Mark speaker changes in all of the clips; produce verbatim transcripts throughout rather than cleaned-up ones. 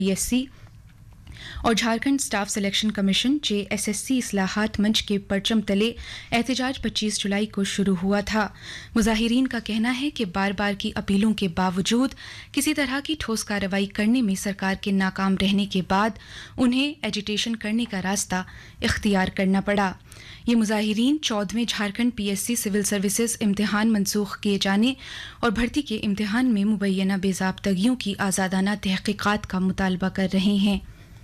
Speaker 1: P S C और Jharkhand staff selection commission जे S S C इस्लाहात मंच के परचम तले एहतजाज पच्चीस जुलाई को शुरू हुआ था। मुजाहिरीन का कहना है कि बार बार की अपीलों के बावजूद किसी तरह की ठोस कार्रवाई करने में सरकार के नाकाम रहने के बाद उन्हें एजिटेशन करने का रास्ता इख्तियार करना पड़ा। ये मुजाहिरीन चौदहवें Jharkhand P S C civil services इम्तिहान मनसूख किए जाने और भर्ती के इम्तिहान में मुबैना बेज़ाब्तगियों की आज़ादाना तहकीकात का मुतालबा कर रहे हैं।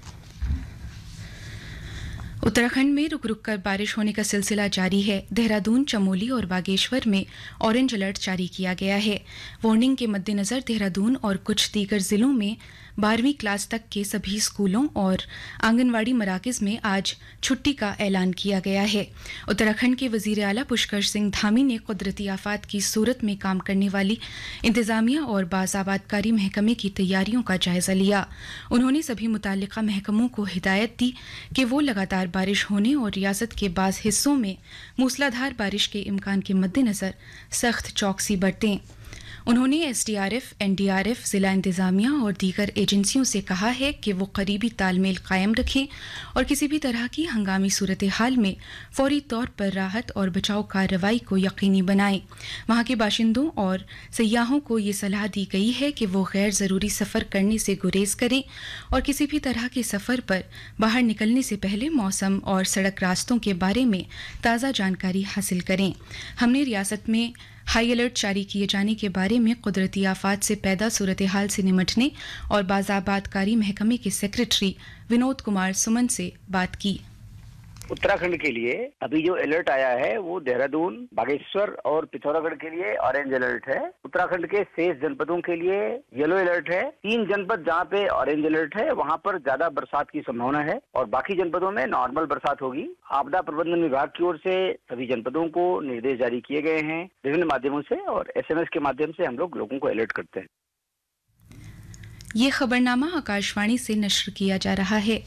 Speaker 1: उत्तराखंड में रुक रुक कर बारिश होने का सिलसिला जारी है। देहरादून, चमोली और बागेश्वर में ऑरेंज अलर्ट जारी किया गया है। वार्निंग के मद्देनजर देहरादून और कुछ दीगर जिलों में बारहवीं क्लास तक के सभी स्कूलों और आंगनवाड़ी मराकज़ में आज छुट्टी का ऐलान किया गया है। उत्तराखंड के वज़ीर आला पुष्कर सिंह धामी ने कुदरती आफात की सूरत में काम करने वाली इंतज़ामिया और बाज़ाबादकारी महकमे की तैयारियों का जायज़ा लिया। उन्होंने सभी मुताल्लिक़ा महकमों को हिदायत दी कि वो लगातार बारिश होने और रियासत के बाज़ हिस्सों में मूसलाधार बारिश के इम्कान के मद्देनज़र सख्त चौकसी बरतें। उन्होंने S D R F, N D R F, ज़िला इंतज़ामिया और दीगर एजेंसियों से कहा है कि वो करीबी तालमेल कायम रखें और किसी भी तरह की हंगामी सूरत हाल में फौरी तौर पर राहत और बचाव कार्रवाई को यकीनी बनाएं। वहाँ के बाशिंदों और सयाहों को ये सलाह दी गई है कि वो गैर ज़रूरी सफ़र करने से गुरेज करें और किसी भी तरह के सफ़र पर बाहर निकलने से पहले मौसम और सड़क रास्तों के बारे में ताज़ा जानकारी हासिल करें। हमने रियासत में हाई अलर्ट जारी किए जाने के बारे में कुदरती आफात से पैदा सूरत हाल से निमटने और बाज़ाबादकारी महकमे के सेक्रेटरी विनोद कुमार सुमन से बात की।
Speaker 2: उत्तराखंड के लिए अभी जो अलर्ट आया है वो देहरादून, बागेश्वर और पिथौरागढ़ के लिए ऑरेंज अलर्ट है। उत्तराखंड के शेष जनपदों के लिए येलो अलर्ट है। तीन जनपद जहाँ पे ऑरेंज अलर्ट है वहाँ पर ज्यादा बरसात की संभावना है और बाकी जनपदों में नॉर्मल बरसात होगी। आपदा प्रबंधन विभाग की ओर से सभी जनपदों को निर्देश जारी किए गए हैं विभिन्न माध्यमों से और एस एम एस के माध्यम से हम लोग लोगों को अलर्ट करते हैं।
Speaker 1: ये खबरनामा आकाशवाणी से नश्र किया जा रहा है।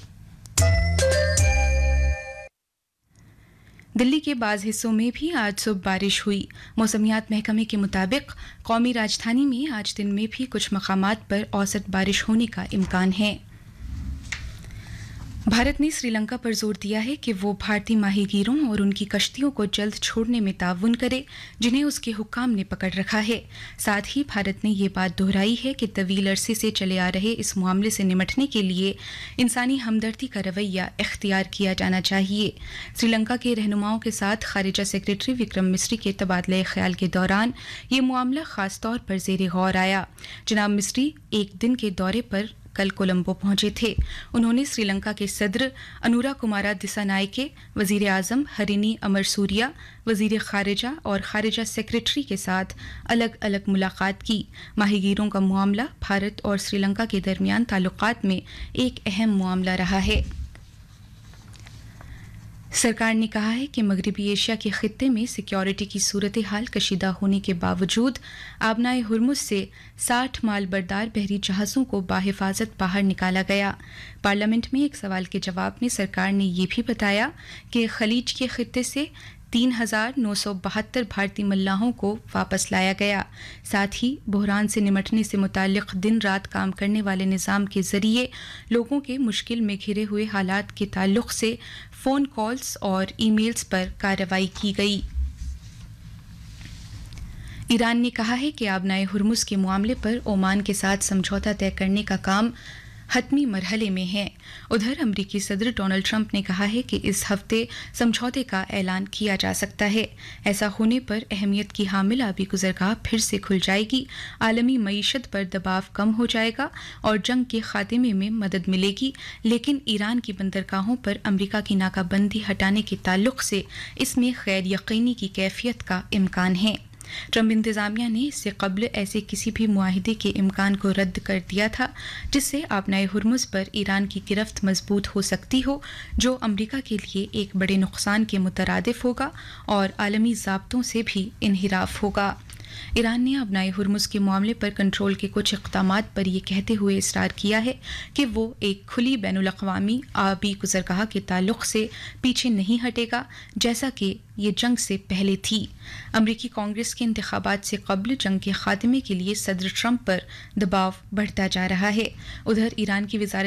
Speaker 1: दिल्ली के बाज़ हिस्सों में भी आज सुबह बारिश हुई। मौसमियात महकमे के मुताबिक कौमी राजधानी में आज दिन में भी कुछ मकामात पर औसत बारिश होने का इम्कान है। भारत ने श्रीलंका पर जोर दिया है कि वो भारतीय माहीगीरों और उनकी कश्तियों को जल्द छोड़ने में ताउन करे जिन्हें उसके हुक्काम ने पकड़ रखा है। साथ ही भारत ने ये बात दोहराई है कि तवील अरसे से चले आ रहे इस मामले से निमटने के लिए इंसानी हमदर्दी का रवैया इख्तियार किया जाना चाहिए। श्रीलंका के रहनुमाओं के साथ खारिजा सेक्रेटरी विक्रम मिस्री के तबादले ख्याल के दौरान ये मामला खास तौर पर ज़ेरे गौर आया। जनाब मिस्री एक दिन के दौरे पर कल कोलंबो पहुंचे थे। उन्होंने श्रीलंका के सदर अनुरा कुमारा दिसानायके, वजीर आजम हरिनी अमरसूरिया, वजीर खारिजा और खारिजा सेक्रेटरी के साथ अलग अलग मुलाकात की। माहीगीरों का मामला भारत और श्रीलंका के दरमियान ताल्लुकात में एक अहम मामला रहा है। सरकार ने कहा है कि मगरबी एशिया के खित्ते में सिक्योरिटी की सूरत हाल कशीदा होने के बावजूद आबनाए हुर्मुज से साठ माल बरदार बहरी जहाज़ों को बाहिफाजत बाहर निकाला गया। पार्लियामेंट में एक सवाल के जवाब में सरकार ने यह भी बताया कि खलीज के खित्ते से तीन हजार नौ सौ बहत्तर भारतीय मल्लाहों को वापस लाया गया। साथ ही बहरान से निमटने से मुताल्लिक दिन रात काम करने वाले निज़ाम के जरिए लोगों के मुश्किल में घिरे हुए हालात के ताल्लुक से फ़ोन कॉल्स और ईमेल्स पर कार्रवाई की गई। ईरान ने कहा है कि आबनाए हुर्मुज के मामले पर ओमान के साथ समझौता तय करने का काम हतमी मरहले में है। उधर अमरीकी सदर डोनाल्ड ट्रंप ने कहा है कि इस हफ्ते समझौते का ऐलान किया जा सकता है। ऐसा होने पर अहमियत की हामिल आबी गुज़रगाह फिर से खुल जाएगी, आलमी मईशत पर दबाव कम हो जाएगा और जंग के खात्मे में मदद मिलेगी। लेकिन ईरान की बंदरगाहों पर अमरीका की नाकाबंदी हटाने के ताल्लुक से इसमें गैर यकीनी की कैफियत का इम्कान है। ट्रंप इंतजामिया ने इससे कबल ऐसे किसी भी मुआहिदे के इम्कान को रद्द कर दिया था जिससे आबनाए हुर्मुज पर ईरान की गिरफ्त मजबूत हो सकती हो, जो अमरीका के लिए एक बड़े नुकसान के मुतरादिफ होगा और आलमी ज़ाब्तों से भी इन्हिराफ होगा। ईरान ने आबनाए हुर्मुज के मामले पर कंट्रोल के कुछ इक़दामात पर यह कहते हुए इसरार किया है कि वो एक खुली बैनुल-अक़वामी आबी गुज़रगाह के ताल्लुक से पीछे नहीं हटेगा जैसा कि ये जंग से पहले थी। अमरीकी कांग्रेस के इंतखाबात से कबल जंग के खात्मे के लिए सदर ट्रंप पर दबाव बढ़ता जा रहा है। उधर ईरान की वज़ारत